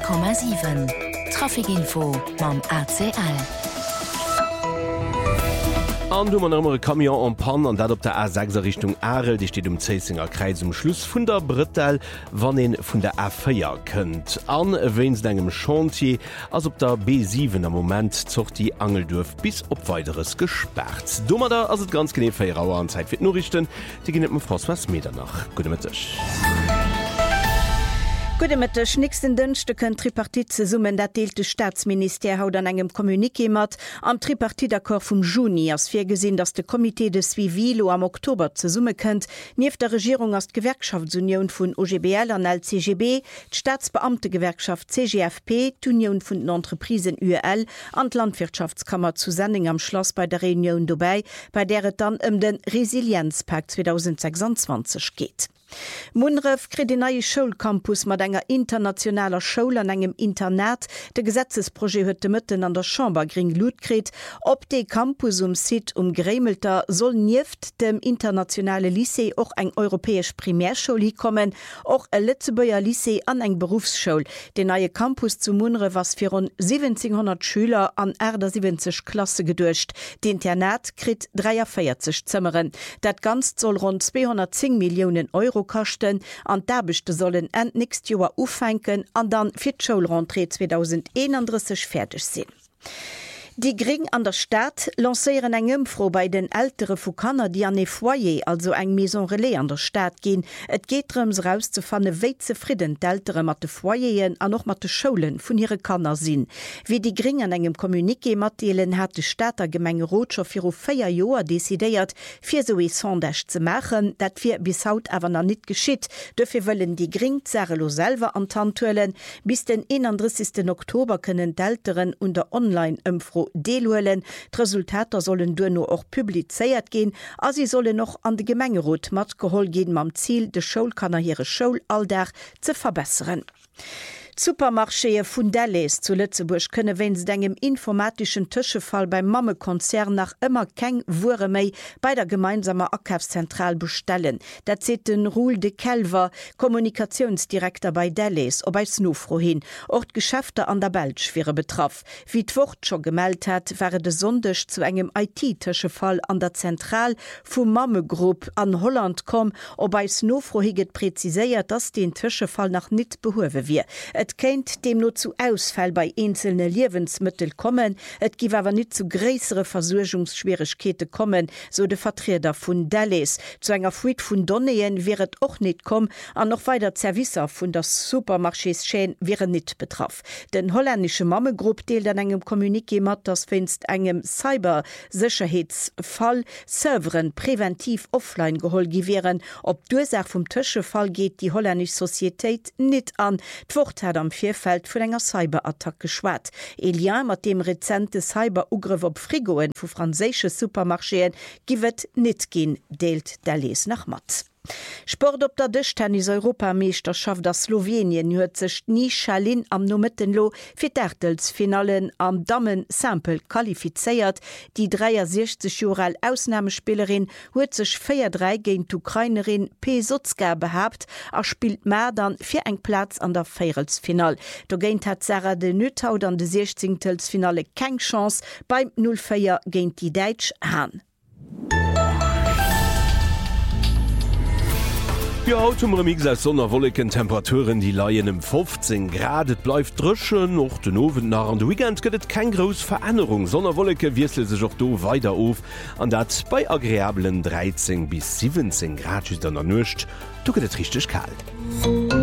100,7 Trafikinfo mam ACL. An du man ëmmer Kamion an Pan an dat op der A6 Richtung Arel, Di steet Zeisinger Kreis Schluss vun der Brittel, wann en vun der A4 kënnt. An wes engem Chantier ass op der B7 am Moment zocht die Angeldurf bis op weiteres gesperrt. Dummer da ass et ganz genené 4 Auer an Zeit fir Norrichten, Di ginnet dem François Meder nach. Gudemëttech. Gudemëttech nächsten Dënchte kën Tripartit ze summen, dat deelte Staatsminister haut an engem Kommuniké mat am Tripartitakor vum Juni ass fir gesinn, dats de Komitee de Suivilo am Oktober ze summe kënnt, nief der Regierung as d'Gewerkschaftsunion vun OGBL an LCGB, d'Staatsbeamtegewerkschaft CGFP, d'Union vun den Entreprisen UEL an d'Landwirtschaftskammer zu Sending am Schloss bei der Reunion dobei, bei der et dann den Resilienzpakt 2026 geht. Munref krit den neue Schulcampus mat enger internationaler Schule an engem Internet. De Gesetzesprojekt huet de Mëtten an der Chamber Gring Lut krit. Op de Campus Sid Grämelter soll nieft dem internationale Lycée och eng europäesch Primärschule kommen, och e Lützeburger Lycée an eng Berufsschule. Den neue Campus zu Munre was fir rund 1700 Schüler an 70 Klasse gedurcht. De Internet krit 43 Zimmeren. Dat ganz soll rund 210 Millionen Euro kachten, an derbechte sollen end nächst Joer ufenken an dann fir d'Schulrentrée 2031 fertig sinn. Die Gring an der Stadt lanceieren eng Impfro bei den ältere Fukaner, die an e Foyer, also eng Maison Relais an der Stadt gehen. Et geht drums rauszufanne, wei zufrieden d'ältere mat de Foyeren an noch mat de Schulen vun ihre Kanner sinn. Wie die Gring an engem Kommuniké matdeelen hat de Stadter Gemenge Rotscher fir 4 Joer desideiert, fir so e Sondage ze machen, dat fir bis haut awer noch net geschitt. Dafür wollen die Gring Zerelo selber an Tantuelen. Bis den 31. Oktober können d'älteren und der Online-Impfro deluelen. Resultater sollen du nur auch publizeiert gehen, as sie sollen noch an de Gemengerot mat gehol gehen mam Ziel, de Schulkanner ihre Schulalldag zu verbessern. Supermarchée vun Dalles zu Lützeburg könne wenns engem informatischen Tischefall beim Mammekonzern nach immer keng Wure méi bei der gemeinsamer Akkaufszentral bestellen. Dat seht den Ruhl de Kelver, Kommunikationsdirektor bei Dalles, ob als Nufro hin. Ort Geschäfte an der Belschwere betraff. Wie d'Wort schon gemeldet hat, wäre de Sonndech zu engem IT-Tischefall an der Zentral vum Mammegrupp an Holland kom, ob als Nufro higet präziséiert, dass den Tischefall nach nit behowe wie. Et kennt dem nur zu Ausfall bei einzelne Lebensmittel kommen, et giv aber nicht zu größere Versorgungsschwierigkeiten kommen, so de Vertreter von Dalles. Zu einer Fuite von Donneien wäret auch nicht kommen, an noch weiter Servicer von der Supermarchés-Chain wäre nicht betroffen. Den holländische Mammegruppe deelt an engem Kommuniké mat, das finst engem Cybersicherheitsfall Serveren präventiv offline geholt gewähren. Ob Dursache vom Tischefall geht die holländische Societät nicht an. D'Wort hat am Vierfeld vun enger Cyberattack geschwat. Elien mat dem rezente Cyberugriff op Frigoen vu franzésche Supermarcheen giwet net gin, deelt der Lees nach mat. Sport op der Tischtennis-Europameisterschaft der Slowenien huet sech Nichalin am Nomettenlo fir d'Ärtelsfinalen am Damen-Sample qualifizeiert. Die 63-Jahre Ausnahmespielerin huet sech 4-3 gegen d'Ukrainerin Pesotska behabt, spielt Mädern fir eng Platz an der Feirelsfinal. Do géint hat Sarah de Nüthaut an de 16-Telsfinale keng Chance beim 0-4 géint die Deitsch Han. Ja, Automix als Sonnerwolleken Temperaturen die laien 15 Grad, et bleif drschen och den Owen nach an de Weekend gëtt kein gros Veränderung. Sonnerwolleke wiesel sech och do weiter auf, an dat bei agreablen 13 bis 17 Grad an der Nucht, du gëtt richtig kalt.